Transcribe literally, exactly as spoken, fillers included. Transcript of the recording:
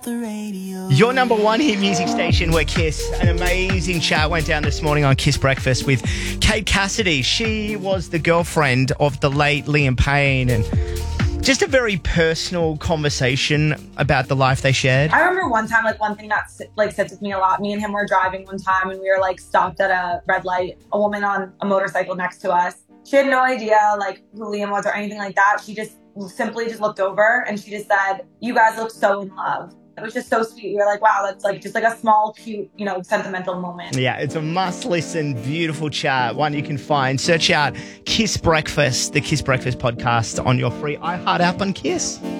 the radio. Your number one hit music station, where Kiss. An amazing chat went down this morning on Kiss Breakfast with Kate Cassidy. She was the girlfriend of the late Liam Payne, and just a very personal conversation about the life they shared. I remember one time, like one thing that like sits with me a lot. Me and him were driving one time, and we were like stopped at a red light. A woman on a motorcycle next to us. She had no idea like who Liam was or anything like that. She just simply just looked over and she just said, "You guys look so in love." It was just so sweet. We were like, wow, that's like just like a small, cute, you know, sentimental moment. Yeah, it's a must-listen, beautiful chat. One you can find. Search out Kiss Breakfast, the Kiss Breakfast podcast on your free iHeart app on Kiss.